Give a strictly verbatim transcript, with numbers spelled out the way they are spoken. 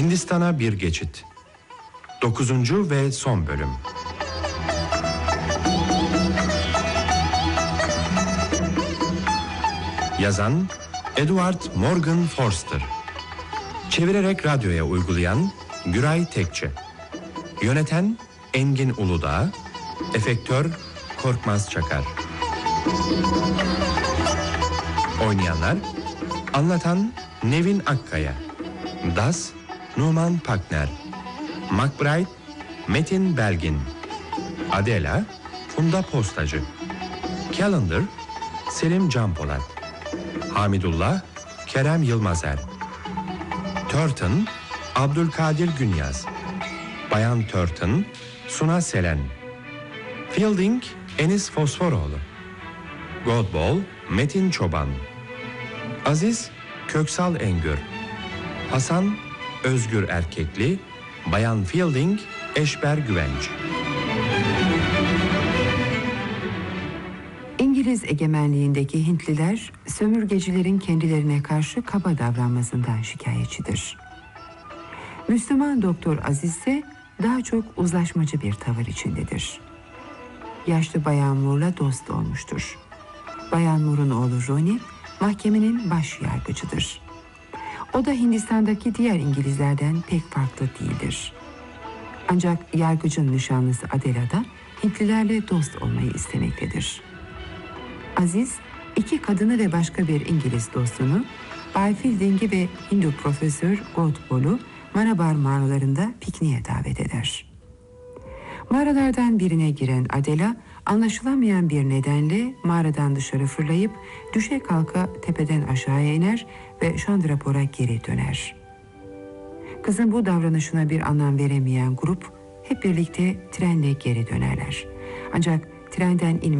Hindistan'a bir geçit. Dokuzuncu ve son bölüm. Yazan Edward Morgan Forster. Çevirerek radyoya uygulayan Güray Tekçe. Yöneten Engin Uludağ. Efektör Korkmaz Çakar. Oynayanlar: anlatan Nevin Akkaya, Das Numan Pakner, McBride Metin Belgin, Adela Funda Postacı, Calendar Selim Canpolat, Hamidullah Kerem Yılmazer, Turton Abdülkadir Günyaz, Bayan Turton Suna Selen, Fielding Enis Fosforoğlu, Godball Metin Çoban, Aziz Köksal Engür, Hasan Özgür Erkekli, Bayan Fielding Eşber Güvenç. İngiliz egemenliğindeki Hintliler, sömürgecilerin kendilerine karşı kaba davranmasından şikayetçidir. Müslüman Doktor Aziz ise daha çok uzlaşmacı bir tavır içindedir. Yaşlı Bayan Moore'la dost olmuştur. Bayan Moore'un oğlu Ronnie, mahkemenin baş yargıcıdır. O da Hindistan'daki diğer İngilizlerden pek farklı değildir. Ancak yargıcın nişanlısı Adela da Hintlilerle dost olmayı istemektedir. Aziz, iki kadını ve başka bir İngiliz dostunu, Bay Fielding'i ve Hindu Profesör Godball'u Marabar mağaralarında pikniğe davet eder. Mağaralardan birine giren Adela, anlaşılamayan bir nedenle mağaradan dışarı fırlayıp düşe kalka tepeden aşağıya iner ve Chandrapur'a geri döner. Kızın bu davranışına bir anlam veremeyen grup hep birlikte trenle geri dönerler. Ancak trenden inme